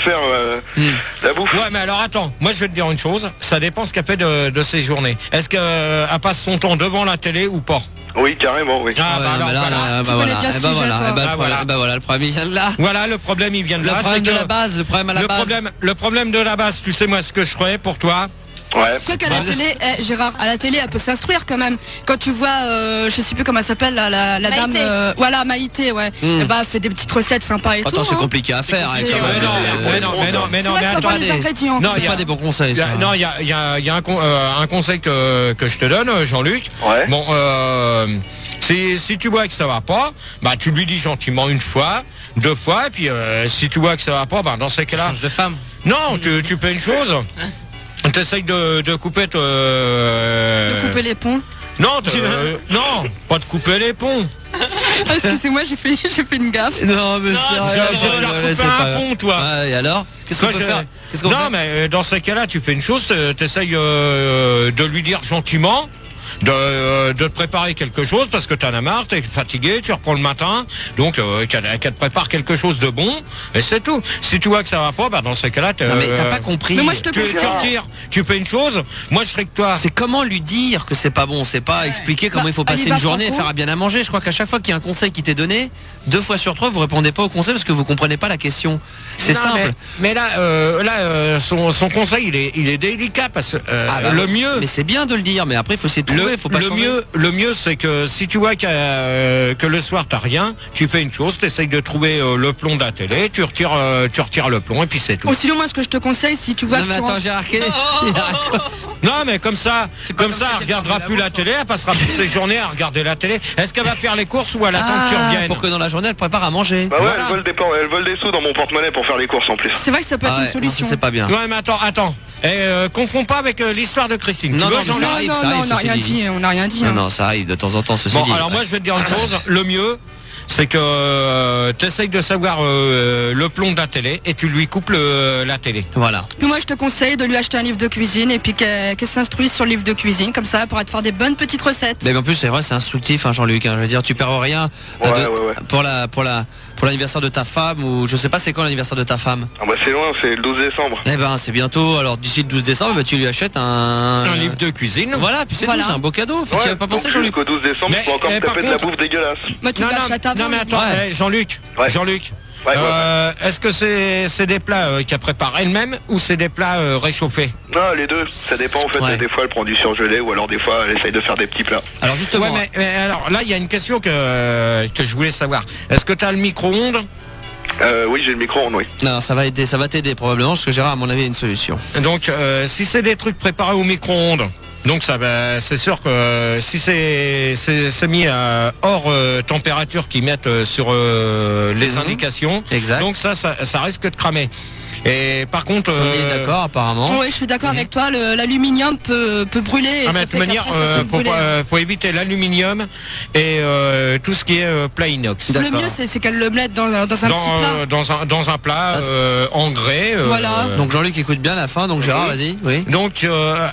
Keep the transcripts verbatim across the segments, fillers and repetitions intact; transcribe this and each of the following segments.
faire euh, mmh. la bouffe. Ouais, mais alors attends, moi je vais te dire une chose, ça dépend ce qu'elle fait de, de ses journées. Est-ce qu'elle passe son temps devant la télé ou pas? Oui, carrément, oui. Ah, bah, alors, voilà. Bah voilà, et bah voilà, et bah voilà, bah voilà, le problème il vient de là. Voilà, le problème il vient de le là. Problème de la base, le problème à la le base. Problème, le problème de la base, tu sais moi ce que je ferais pour toi? Ouais. Quoi qu'à la télé, eh, Gérard, à la télé, elle peut s'instruire quand même. Quand tu vois, euh, je sais plus comment elle s'appelle, la, la, la dame, euh, voilà, Maïté, ouais. Mm. Et bah, elle fait des petites recettes sympas et Attends, tout. Attends, c'est hein. compliqué à faire. Mais non, mais non, mais non, mais attends. Non, il y a pas des bons conseils. Ça. Non, il y a, il y a, il y a un, euh, un conseil que, que je te donne, Jean-Luc. Ouais. Bon, euh, si, si tu vois que ça va pas, bah, tu lui dis gentiment une fois, deux fois, et puis euh, si tu vois que ça va pas, bah, dans ces cas-là. Change de femme. Non, tu, tu fais une chose. T'essayes de, de couper euh... De couper les ponts. Non, euh, non, pas de couper les ponts. Excusez-moi, j'ai fait, j'ai fait une gaffe. Non, mais c'est j'ai déjà coupé un pont, toi. Ah, et alors qu'est-ce qu'on peut je... faire qu Non, mais dans ces cas-là, tu fais une chose, t'essayes euh, de lui dire gentiment. De, euh, de te préparer quelque chose parce que t'en as marre, t'es fatigué, tu reprends le matin, donc euh, qu'elle qu'elle te prépare quelque chose de bon, et c'est tout. Si tu vois que ça va pas, bah dans ces cas-là, non mais t'as pas compris. Mais moi je te tu, tu retires, tu fais une chose, moi je serais que toi. C'est comment lui dire que c'est pas bon, c'est pas expliquer comment bah, il faut passer une journée et faire à bien à manger. Je crois qu'à chaque fois qu'il y a un conseil qui t'est donné, deux fois sur trois vous répondez pas au conseil parce que vous comprenez pas la question. C'est simple. Mais, mais là, euh, là, euh, son, son conseil il est, il est délicat parce que euh, ah bah, le mieux. Mais c'est bien de le dire, mais après il faut essayer de trouver, le, faut pas le changer. mieux. Le mieux, c'est que si tu vois qu euh, que le soir t'as rien, tu fais une chose, tu essayes de trouver euh, le plomb de la télé, tu retires, euh, tu retires le plomb et puis c'est tout. Oh, sinon, moi, ce que je te conseille, si tu vois. Non, que mais tu attends, en... Gérard, quel... Non, mais comme ça, comme ça, elle regardera plus la bouffe, télé, elle passera toutes ses journées à regarder la télé. Est-ce qu'elle va faire les courses ou elle attend ah, que tu reviennes? Pour que dans la journée, elle prépare à manger. Bah ouais, voilà. elle, vole des, elle vole des sous dans mon porte-monnaie pour faire les courses en plus. C'est vrai que ça peut être ah ouais, une solution. C'est pas bien. Ouais, mais attends, attends. Et euh, confonds pas avec euh, l'histoire de Christine. Non, tu non, veux, non, Non, arrive, non, ça non, arrive, on n'a rien dit. dit, on n'a rien dit. Non, hein. non, ça arrive de temps en temps, ceci Bon, dit. alors moi, je vais te dire une chose. Le mieux, c'est que euh, tu essayes de savoir euh, le plomb de la télé et tu lui coupes le, la télé. Voilà. Puis moi je te conseille de lui acheter un livre de cuisine et puis qu'elle qu'elle s'instruise sur le livre de cuisine, comme ça elle pourra te faire des bonnes petites recettes. Mais en plus c'est vrai, c'est instructif, hein, Jean-Luc. Hein, je veux dire, tu perds rien ouais, de, ouais, ouais. pour la pour la pour l'anniversaire de ta femme ou je sais pas c'est quand l'anniversaire de ta femme. Ah bah c'est loin, c'est le douze décembre. Eh ben c'est bientôt. Alors d'ici le douze décembre, bah, tu lui achètes un un livre de cuisine. Voilà, puis c'est Voilà. tout, c'est un beau cadeau. Faut Ouais, tu avais pas pensé, donc Jean-Luc? jusqu'au douze décembre, Mais, tu peux encore eh, me par taper de la contre- bouffe dégueulasse. Moi tu Non, non, l'achètes avant. non, mais attends, Ouais. eh, Jean-Luc, Ouais. Jean-Luc. Ouais, ouais, euh, Est-ce que c'est c'est des plats euh, qu'elle prépare elle-même ou c'est des plats euh, réchauffés? Non, les deux, ça dépend en fait. Ouais. Des fois elle prend du surgelé ou alors des fois elle essaye de faire des petits plats. Alors justement, Ouais, mais, mais alors là, il y a une question que, que je voulais savoir. Est-ce que tu as le micro-ondes? Euh, oui, j'ai le micro-ondes, oui. non, ça va aider, ça va t'aider probablement parce que Gérard à mon avis a une solution. Donc, euh, si c'est des trucs préparés au micro-ondes, donc ça, bah, c'est sûr que euh, si c'est c'est c'est mis à hors euh, température qu'ils mettent euh, sur euh, les Mhm. indications, Exact. donc ça, ça, ça risque de cramer. Et par contre, Sandy est euh, d'accord apparemment. Oui, je suis d'accord avec toi, le- l'aluminium peut, peut brûler. Et ah, ça mais de fait toute manière, qu'après, ça se euh, fait faut, brûler. pas- euh, faut éviter l'aluminium et euh, tout ce qui est euh, plat inox. Le D'accord. mieux c'est c'est qu'elle le mette dans, dans un Dans, petit plat. euh, dans un dans un plat euh, en grès. euh, Voilà. Donc Jean-Luc écoute bien la fin, donc Gérard, vas-y. Oui. Donc, euh,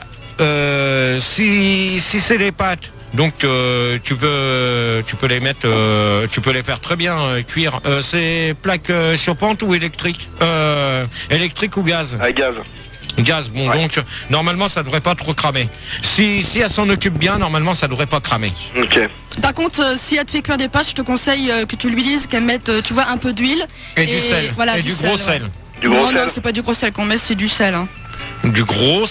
euh, si, si c'est des pâtes, donc euh, tu peux tu peux les mettre, euh, tu peux les faire très bien euh, cuire. Euh, c'est plaque euh, chauffante ou électrique, euh, électrique ou gaz? À gaz. Gaz. Bon, Ouais. donc normalement ça devrait pas trop cramer. Si si elle s'en occupe bien, normalement ça devrait pas cramer. Ok. Par contre, euh, si elle te fait cuire des pâtes, je te conseille euh, que tu lui dises qu'elle mette, euh, tu vois, un peu d'huile. Et, du sel. voilà, et du du, sel, gros ouais. sel. Du gros non, sel. non, c'est pas du gros sel qu'on met, c'est du sel. Hein. Du gros.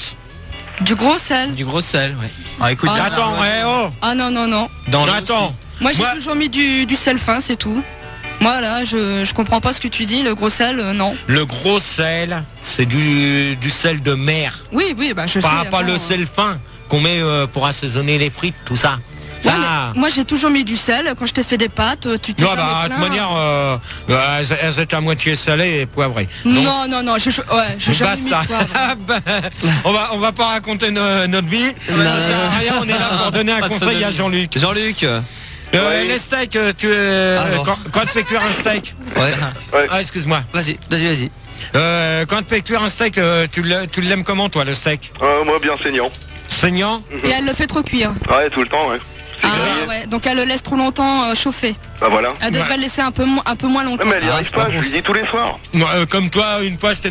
Du gros sel. Du gros sel, ouais. Ah écoute, Ah, Attends, eh, oh. Ah non, non, non. dans l'eau Attends. Moi, j'ai Moi- toujours mis du, du sel fin, c'est tout. Moi, là, je, je comprends pas ce que tu dis, le gros sel, euh, non. Le gros sel, c'est du du sel de mer. Oui, oui, bah je Pas sais. pas attends, le euh. sel fin qu'on met euh, pour assaisonner les frites, tout ça. Ouais, Ça. mais moi, j'ai toujours mis du sel. Quand je t'ai fait des pâtes, euh, tu t'es Non, jamais bah, de plaint. toute manière, euh, euh, elles, elles étaient à moitié salées et poivrées. Donc, Non, non, non, je, je- ouais, j'ai jamais mis de basta. poivre. Ben, on va, on va pas raconter no- notre vie. Ça sert à rien. On est là pour donner un Pas de conseil sodomie. à Jean-Luc. Jean-Luc. Euh, Oui. Les steaks, euh, tu, euh, Ah, bon. quand, quand tu fais cuire un steak. Ouais. Ah, excuse-moi. Vas-y, vas-y, vas-y. Euh, quand tu fais cuire un steak, euh, tu l'aimes tu l'aimes comment, toi, le steak? Euh, moi, bien saignant. Saignant? Et elle le fait trop cuire. Ouais, tout le temps, ouais. C'est Ah grillé. ouais, donc elle le laisse trop longtemps euh, chauffer. Bah voilà. Elle devrait Ouais. le laisser un peu, mo- un peu moins longtemps. Non, mais elle y Ah, arrive c'est pas pas, je bon. lui dis tous les soirs. Moi, euh, comme toi, une fois, je t'ai